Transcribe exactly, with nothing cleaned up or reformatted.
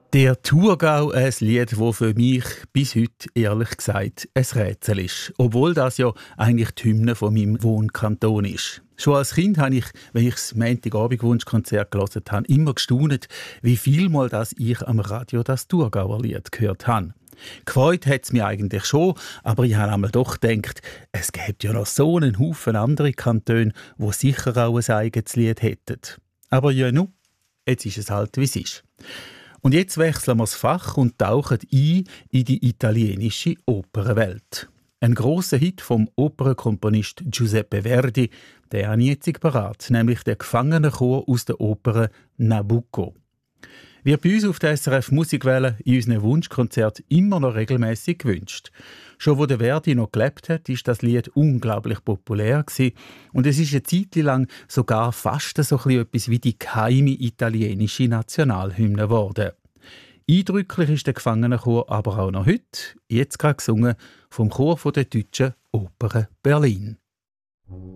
Der Thurgau, ein Lied, das für mich bis heute, ehrlich gesagt, ein Rätsel ist. Obwohl das ja eigentlich die Hymne von meinem Wohnkanton ist. Schon als Kind habe ich, wenn ich das Montagabend-Wunschkonzert gehört habe, immer gestaunt, wie vielmal das ich am Radio das Thurgauer Lied gehört habe. Gefreut hat es mich eigentlich schon, aber ich habe einmal doch gedacht, es gibt ja noch so einen Haufen andere Kantone, die sicher auch ein eigenes Lied hätten. Aber ja, nu, jetzt ist es halt, wie es ist. Und jetzt wechseln wir das Fach und tauchen ein in die italienische Opernwelt. Ein grosser Hit vom Opernkomponist Giuseppe Verdi, der habe ich jetzt parat, nämlich der Gefangenenchor aus der Oper Nabucco. Wird bei uns auf der S R F Musikwelle in unseren Wunschkonzert immer noch regelmäßig gewünscht. Schon wo der Verdi noch gelebt hat, ist das Lied unglaublich populär gewesen. Und es ist eine Zeit lang sogar fast so etwas wie die geheime italienische Nationalhymne geworden. Eindrücklich ist der Gefangenenchor aber auch noch heute, jetzt gerade gesungen vom Chor der Deutschen Oper Berlin.